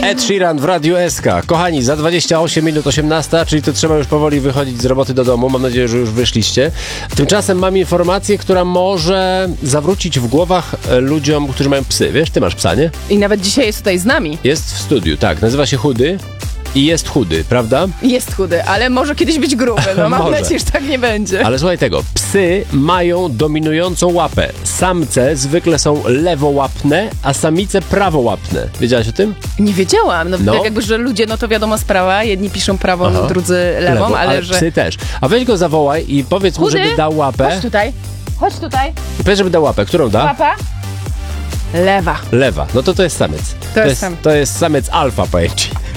Ed Sheeran w Radiu SK. Kochani, za 28 minut 18, czyli to trzeba już powoli wychodzić z roboty do domu. Mam nadzieję, że już wyszliście. Tymczasem mam informację, która może zawrócić w głowach ludziom, którzy mają psy. Wiesz, ty masz psa, nie? I nawet dzisiaj jest tutaj z nami. Jest w studiu, tak. Nazywa się Chudy. I jest chudy, prawda? Jest chudy, ale może kiedyś być gruby. No mam Może. nadzieję, że tak nie będzie. Ale słuchaj tego, psy mają dominującą łapę. Samce zwykle są lewołapne, a samice prawołapne. Wiedziałaś o tym? Nie wiedziałam. No. Tak jakby, że ludzie, no to wiadomo sprawa. Jedni piszą prawą, drudzy lewą, ale że... psy też. A weź go zawołaj i powiedz mu, Chudy? żeby dał łapę. Chodź tutaj. Chodź tutaj. Powiedz, żeby dał łapę. Którą da? Papa. Lewa. Lewa. No to jest samiec. To jest sam. To jest samiec alfa, powiem ci.